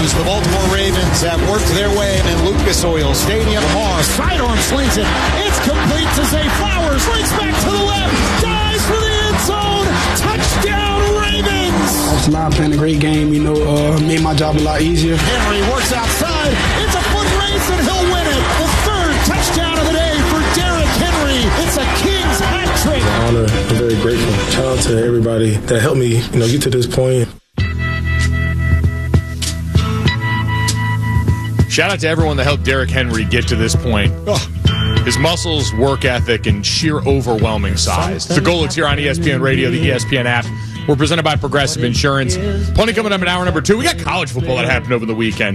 continues. The Baltimore Ravens have worked their way in Lucas Oil Stadium. Lamar sidearm slings it. It's complete to Zay Flowers. Links back to the left. Dives for the end zone. Touchdown Ravens. Offline playing a great game. Made my job a lot easier. Henry works outside. It's a foot race and he'll win it. The third touchdown of the day for Derrick Henry. It's a Kings hat trick. It's an honor. I'm very grateful. Shout out to everybody that helped me, get to this point. Shout out to everyone that helped Derrick Henry get to this point. His muscles, work ethic, and sheer overwhelming size. The Golics here on ESPN Radio, the ESPN app. We're presented by Progressive Insurance. Plenty coming up in hour number 2. We got college football that happened over the weekend.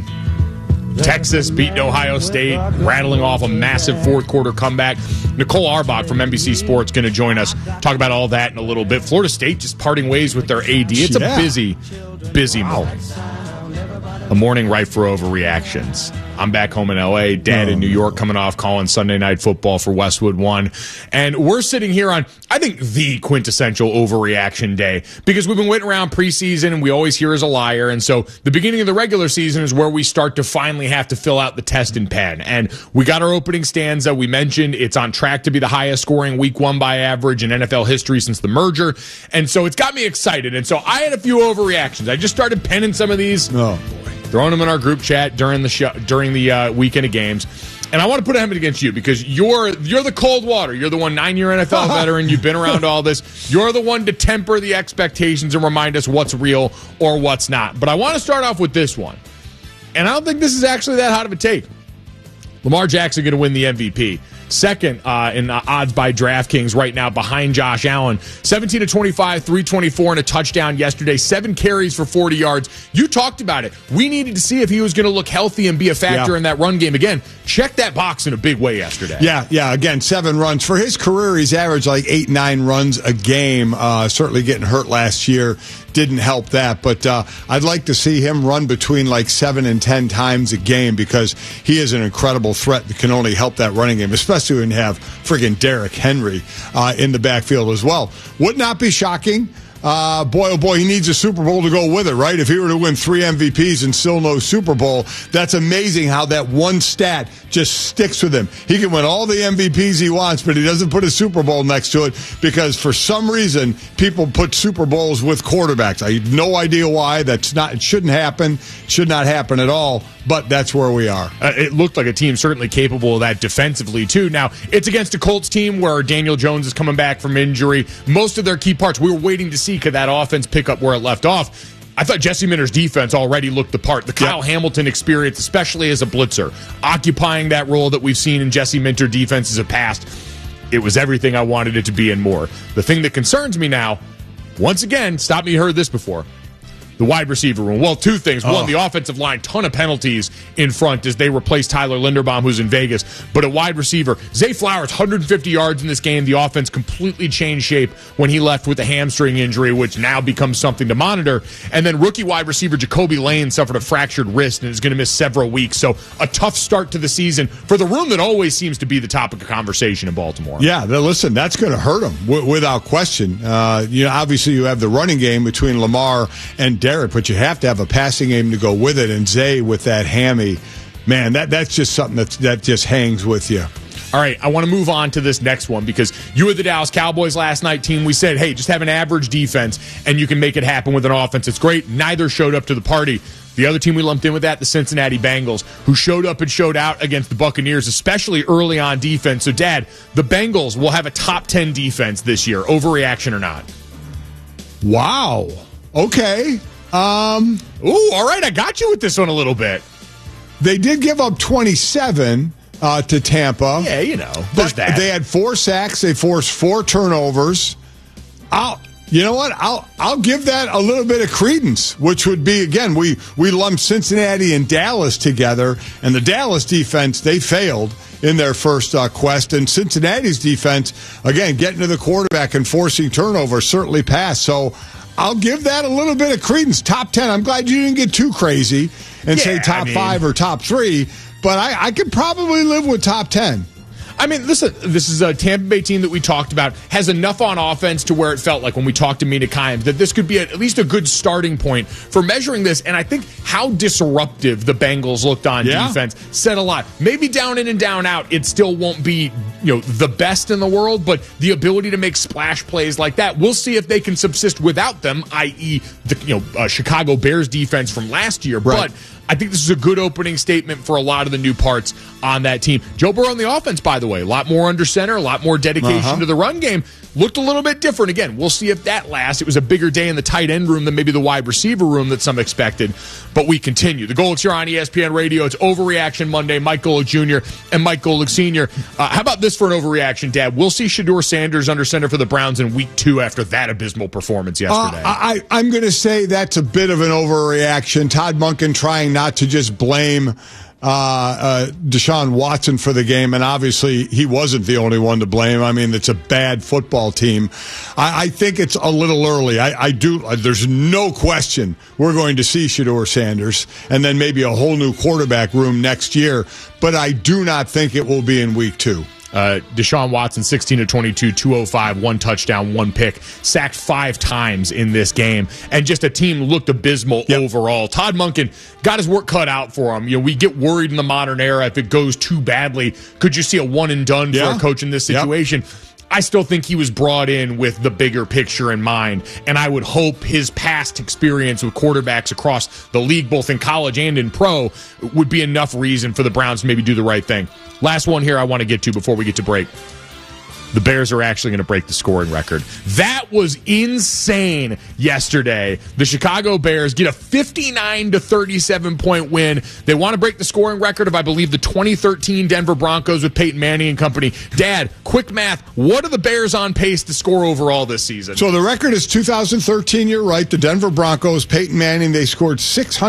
Texas beating Ohio State, rattling off a massive fourth-quarter comeback. Nicole Arbach from NBC Sports going to join us, talk about all that in a little bit. Florida State just parting ways with their AD. It's a busy morning. A morning ripe for overreactions. I'm back home in L.A., Dad in New York coming off calling Sunday Night Football for Westwood One. And we're sitting here on, I think, the quintessential overreaction day because we've been waiting around preseason and we always hear as a liar. And so the beginning of the regular season is where we start to finally have to fill out the test and pen. And we got our opening stanza. We mentioned it's on track to be the highest scoring week one by average in NFL history since the merger. And so it's got me excited. And so I had a few overreactions. I just started penning some of these. Oh, boy. Throwing them in our group chat during the show, during the weekend of games. And I want to put it against you because you're the cold water. You're the one 9-year NFL veteran. You've been around all this. You're the one to temper the expectations and remind us what's real or what's not. But I want to start off with this one. And I don't think this is actually that hot of a take. Lamar Jackson going to win the MVP. Second in odds by DraftKings right now behind Josh Allen. 17-25, 324 and a touchdown yesterday. 7 carries for 40 yards. You talked about it. We needed to see if he was going to look healthy and be a factor in that run game. Again, check that box in a big way yesterday. Yeah. Again, 7 runs. For his career, he's averaged like 8-9 runs a game. Certainly getting hurt last year didn't help that. But I'd like to see him run between like 7 and 10 times a game because he is an incredible threat that can only help that running game, especially when you have friggin' Derrick Henry in the backfield as well. Would not be shocking. Boy, oh boy, he needs a Super Bowl to go with it, right? If he were to win 3 MVPs and still no Super Bowl, that's amazing how that one stat just sticks with him. He can win all the MVPs he wants, but he doesn't put a Super Bowl next to it because for some reason people put Super Bowls with quarterbacks. I have no idea why. It shouldn't happen. Should not happen at all. But that's where we are. It looked like a team certainly capable of that defensively, too. Now, it's against a Colts team where Daniel Jones is coming back from injury. Most of their key parts, we were waiting to see could that offense pick up where it left off. I thought Jesse Minter's defense already looked the part. The Kyle Hamilton experience, especially as a blitzer, occupying that role that we've seen in Jesse Minter defenses of past. It was everything I wanted it to be and more. The thing that concerns me now, once again, stop me, you heard this before. The wide receiver room. Well, 2 things. One, the offensive line, ton of penalties in front as they replace Tyler Linderbaum, who's in Vegas. But at wide receiver, Zay Flowers, 150 yards in this game. The offense completely changed shape when he left with a hamstring injury, which now becomes something to monitor. And then rookie wide receiver Jacoby Lane suffered a fractured wrist and is going to miss several weeks. So a tough start to the season for the room that always seems to be the topic of conversation in Baltimore. Yeah, listen, that's going to hurt him without question. Obviously you have the running game between Lamar and Derrick, but you have to have a passing game to go with it. And Zay with that hammy, man, that's just something that just hangs with you. All right, I want to move on to this next one because you were the Dallas Cowboys last night team. We said, hey, just have an average defense and you can make it happen with an offense. It's great. Neither showed up to the party. The other team we lumped in with that, the Cincinnati Bengals, who showed up and showed out against the Buccaneers, especially early on defense. So, Dad, the Bengals will have a top 10 defense this year. Overreaction or not? Wow. Okay. All right, I got you with this one a little bit. They did give up 27 to Tampa. Yeah, there's that. They had 4 sacks. They forced 4 turnovers. You know what? I'll give that a little bit of credence, which would be, again, we lumped Cincinnati and Dallas together, and the Dallas defense, they failed in their first quest, and Cincinnati's defense, again, getting to the quarterback and forcing turnovers certainly passed. So I'll give that a little bit of credence. Top 10. I'm glad you didn't get too crazy and say top 5 or top 3, but I could probably live with top 10. I mean, listen, this is a Tampa Bay team that we talked about, has enough on offense to where it felt like when we talked to Mina Kimes that this could be at least a good starting point for measuring this. And I think how disruptive the Bengals looked on defense said a lot. Maybe down in and down out, it still won't be, the best in the world, but the ability to make splash plays like that, we'll see if they can subsist without them, i.e. the Chicago Bears defense from last year. Right. But I think this is a good opening statement for a lot of the new parts on that team. Joe Burrow on the offense, by the way, a lot more under center, a lot more dedication to the run game. Looked a little bit different. Again, we'll see if that lasts. It was a bigger day in the tight end room than maybe the wide receiver room that some expected. But we continue. The Golics here on ESPN Radio. It's Overreaction Monday. Mike Golic Jr. and Mike Golic Sr. How about this for an overreaction, Dad? We'll see Shedeur Sanders under center for the Browns in week 2 after that abysmal performance yesterday. I'm going to say that's a bit of an overreaction. Todd Monken trying not to just blame Deshaun Watson for the game, and obviously he wasn't the only one to blame. I mean, it's a bad football team. I think it's a little early. There's no question we're going to see Shedeur Sanders and then maybe a whole new quarterback room next year, but I do not think it will be in week 2. Deshaun Watson, 16 of 22, 205, 1 touchdown, 1 pick, sacked 5 times in this game, and just a team looked abysmal overall. Todd Monken got his work cut out for him. We get worried in the modern era if it goes too badly. Could you see a one and done for a coach in this situation? I still think he was brought in with the bigger picture in mind, and I would hope his past experience with quarterbacks across the league, both in college and in pro, would be enough reason for the Browns to maybe do the right thing. Last one here I want to get to before we get to break. The Bears are actually going to break the scoring record. That was insane yesterday. The Chicago Bears get a 59-37 point win. They want to break the scoring record of, I believe, the 2013 Denver Broncos with Peyton Manning and company. Dad, quick math. What are the Bears on pace to score overall this season? So the record is 2013. You're right. The Denver Broncos, Peyton Manning, they scored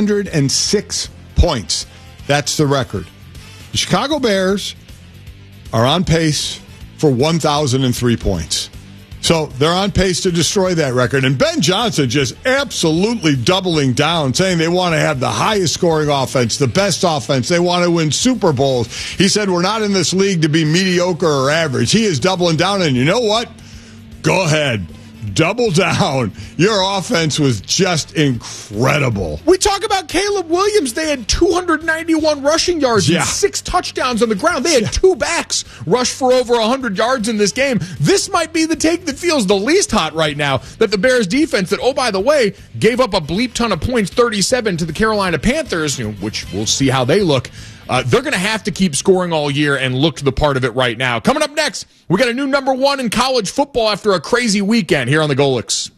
606 points. That's the record. The Chicago Bears are on pace for 1,003 points. So they're on pace to destroy that record. And Ben Johnson just absolutely doubling down, saying they want to have the highest scoring offense, the best offense. They want to win Super Bowls. He said, we're not in this league to be mediocre or average. He is doubling down. And you know what? Go ahead. Double down. Your offense was just incredible. We talk about Caleb Williams. They had 291 rushing yards and 6 touchdowns on the ground. They had 2 backs rush for over 100 yards in this game. This might be the take that feels the least hot right now, that the Bears defense that, oh, by the way, gave up a bleep ton of points, 37 to the Carolina Panthers, which we'll see how they look. They're going to have to keep scoring all year and look to the part of it right now. Coming up next, we got a new number 1 in college football after a crazy weekend here on the Golics.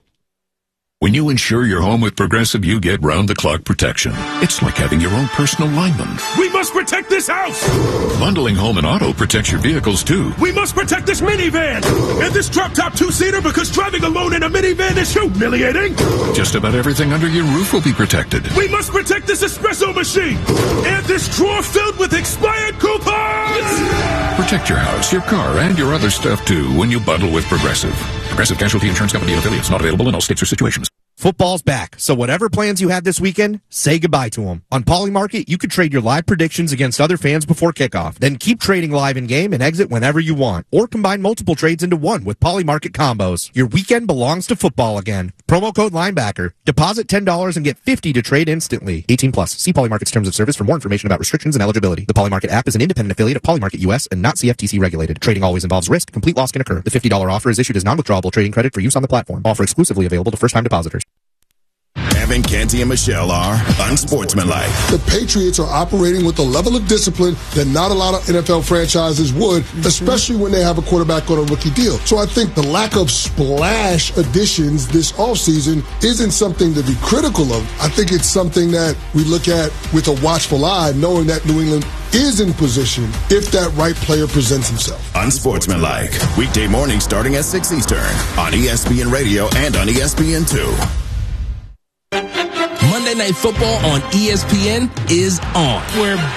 When you insure your home with Progressive, you get round-the-clock protection. It's like having your own personal lineman. We must protect this house! Bundling home and auto protects your vehicles, too. We must protect this minivan! And this drop-top 2-seater, because driving alone in a minivan is humiliating! Just about everything under your roof will be protected. We must protect this espresso machine! And this drawer filled with expired coupons! Protect your house, your car, and your other stuff, too, when you bundle with Progressive. Progressive Casualty Insurance Company and affiliates. Not available in all states or situations. Football's back, so whatever plans you had this weekend, say goodbye to them. On Polymarket, you could trade your live predictions against other fans before kickoff. Then keep trading live in-game and exit whenever you want. Or combine multiple trades into one with Polymarket combos. Your weekend belongs to football again. Promo code Linebacker. Deposit $10 and get $50 to trade instantly. 18 plus. See Polymarket's terms of service for more information about restrictions and eligibility. The Polymarket app is an independent affiliate of Polymarket US and not CFTC regulated. Trading always involves risk. Complete loss can occur. The $50 offer is issued as non-withdrawable trading credit for use on the platform. Offer exclusively available to first-time depositors. Evan, Canty, and Michelle are unsportsmanlike. The Patriots are operating with a level of discipline that not a lot of NFL franchises would, especially when they have a quarterback on a rookie deal. So I think the lack of splash additions this offseason isn't something to be critical of. I think it's something that we look at with a watchful eye, knowing that New England is in position if that right player presents himself. Unsportsmanlike. Weekday mornings starting at 6 Eastern on ESPN Radio and on ESPN2. Monday Night Football on ESPN is on. We're back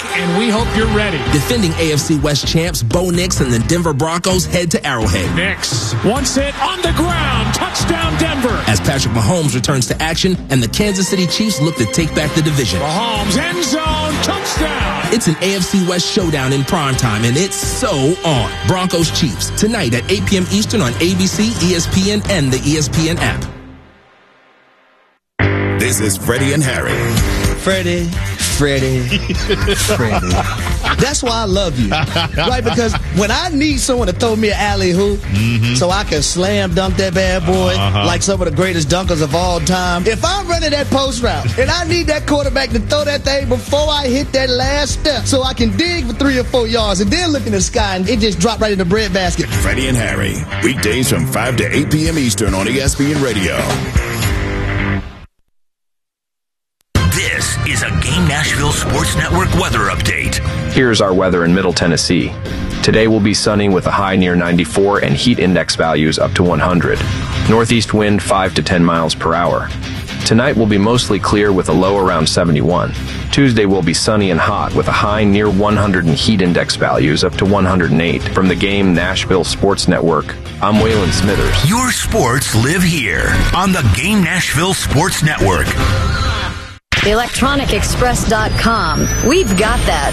and we hope you're ready. Defending AFC West champs Bo Nix and the Denver Broncos head to Arrowhead. Nix wants it on the ground. Touchdown Denver. As Patrick Mahomes returns to action and the Kansas City Chiefs look to take back the division. Mahomes, end zone, touchdown. It's an AFC West showdown in primetime, and it's so on. Broncos Chiefs, tonight at 8 p.m. Eastern on ABC, ESPN, and the ESPN app. This is Freddie and Harry. Freddie. That's why I love you. Right? Because when I need someone to throw me an alley-oop so I can slam dunk that bad boy like some of the greatest dunkers of all time, if I'm running that post route and I need that quarterback to throw that thing before I hit that last step so I can dig for 3 or 4 yards and then look in the sky and it just dropped right in the breadbasket. Freddie and Harry, weekdays from 5 to 8 p.m. Eastern on ESPN Radio. This is a Game Nashville Sports Network weather update. Here's our weather in Middle Tennessee. Today will be sunny with a high near 94 and heat index values up to 100. Northeast wind 5 to 10 miles per hour. Tonight will be mostly clear with a low around 71. Tuesday will be sunny and hot with a high near 100 and heat index values up to 108. From the Game Nashville Sports Network, I'm Waylon Smithers. Your sports live here on the Game Nashville Sports Network. ElectronicExpress.com. We've got that.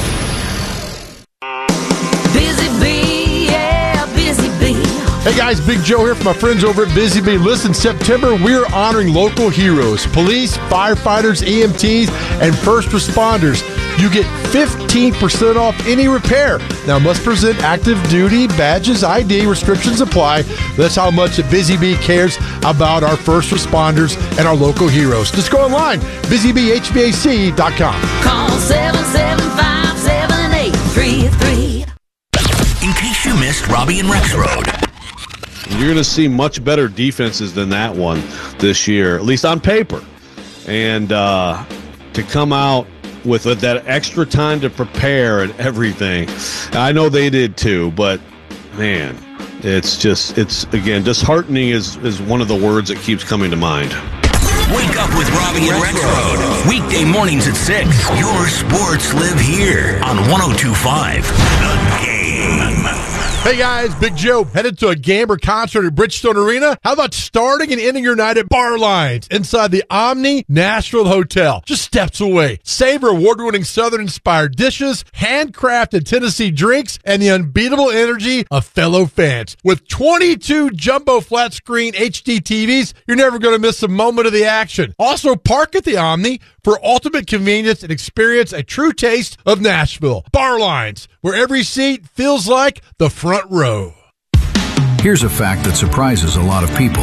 Busy Bee, yeah, Busy Bee. Hey guys, Big Joe here from my friends over at Busy Bee. Listen, September, we're honoring local heroes, police, firefighters, EMTs, and first responders. You get 15% off any repair. Now, must present active duty badges, ID, restrictions apply. That's how much Busy Bee cares about our first responders and our local heroes. Just go online, busybeehvac.com. Call 775-7833. In case you missed Robbie and Rex Road. You're going to see much better defenses than that one this year, at least on paper. And to come out with that extra time to prepare and everything. I know they did too, but man, it's again, disheartening is one of the words that keeps coming to mind. Wake up with Robbie and Rex Road. Weekday mornings at 6. Your sports live here on 102.5 The Game. Hey guys, Big Joe, headed to a game or concert at Bridgestone Arena? How about starting and ending your night at Bar Lines inside the Omni Nashville Hotel, just steps away? Savor award-winning Southern-inspired dishes, handcrafted Tennessee drinks, and the unbeatable energy of fellow fans. With 22 jumbo flat-screen HD TVs, you're never going to miss a moment of the action. Also, park at the Omni for ultimate convenience and experience a true taste of Nashville. Bar Lines, where every seat feels like the front row. Here's a fact that surprises a lot of people.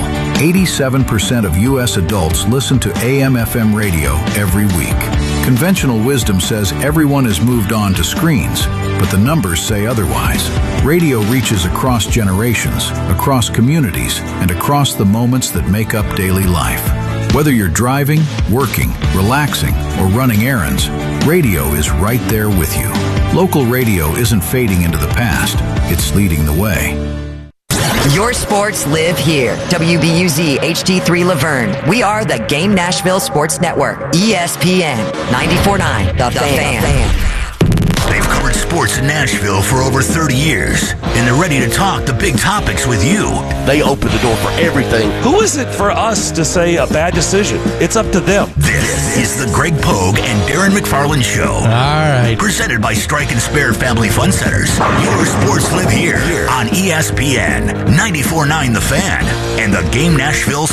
87% of U.S. adults listen to AM/FM radio every week. Conventional wisdom says everyone has moved on to screens, but the numbers say otherwise. Radio reaches across generations, across communities, and across the moments that make up daily life. Whether you're driving, working, relaxing, or running errands, radio is right there with you. Local radio isn't fading into the past, it's leading the way. Your sports live here. WBUZ HD3 Laverne. We are the Game Nashville Sports Network. ESPN 94.9 The Fan. They've covered sports in Nashville for over 30 years, and they're ready to talk the big topics with you. They open the door for everything. Who is it for us to say a bad decision? It's up to them. This is the Greg Pogue and Darren McFarland Show. All right. Presented by Strike and Spare Family Fun Centers. Your sports live here on ESPN 94.9 The Fan and the Game Nashville